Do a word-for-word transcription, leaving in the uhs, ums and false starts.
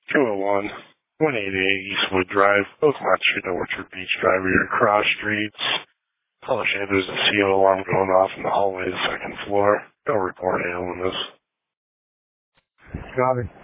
two oh one, one eighty-eight Eastwood Drive, Oakmont Street, Orchard Beach Drive, your cross streets. Call the shade, there's a C O alarm going off in the hallway of the second floor. Don't report any illness. Got it.